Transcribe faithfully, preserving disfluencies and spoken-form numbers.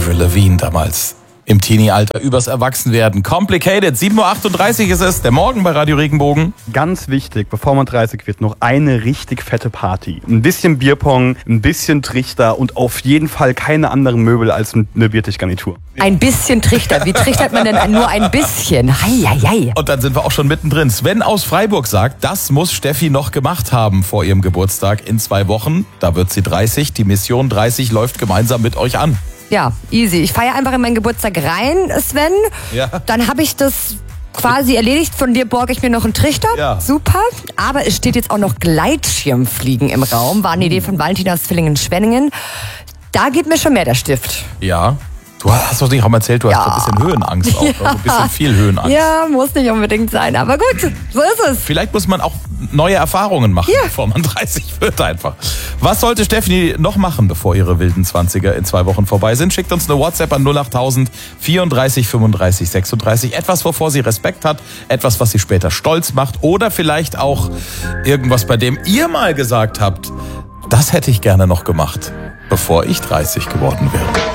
Avril Lavigne damals. Im Teenie-Alter übers Erwachsenwerden. Complicated. sieben Uhr achtunddreißig ist es, der Morgen bei Radio Regenbogen. Ganz wichtig, bevor man dreißig wird, noch eine richtig fette Party. Ein bisschen Bierpong, ein bisschen Trichter und auf jeden Fall keine anderen Möbel als eine Biertischgarnitur. Ein bisschen Trichter. Wie trichtert man denn nur ein bisschen? Hei, hei, hei. Und dann sind wir auch schon mittendrin. Sven aus Freiburg sagt, das muss Steffi noch gemacht haben vor ihrem Geburtstag in zwei Wochen. Da wird sie dreißig. Die Mission dreißig läuft gemeinsam mit euch an. Ja, easy. Ich feiere einfach in meinen Geburtstag rein, Sven. Ja. Dann habe ich das quasi erledigt. Von dir borge ich mir noch einen Trichter. Ja. Super. Aber es steht jetzt auch noch Gleitschirmfliegen im Raum. War eine Idee von Valentinas Villingen-Schwenningen. Da geht mir schon mehr der Stift. Ja. Du hast doch nicht auch mal erzählt, du Ja. hast ein bisschen Höhenangst auch. Ja. Also ein bisschen viel Höhenangst. Ja, muss nicht unbedingt sein. Aber gut, so ist es. Vielleicht muss man auch neue Erfahrungen machen, Ja. bevor man dreißig wird einfach. Was sollte Steffi noch machen, bevor ihre wilden Zwanziger in zwei Wochen vorbei sind? Schickt uns eine WhatsApp an null acht tausend vierunddreißig fünfunddreißig sechsunddreißig. Etwas, wovor sie Respekt hat, etwas, was sie später stolz macht oder vielleicht auch irgendwas, bei dem ihr mal gesagt habt, das hätte ich gerne noch gemacht, bevor ich dreißig geworden wäre.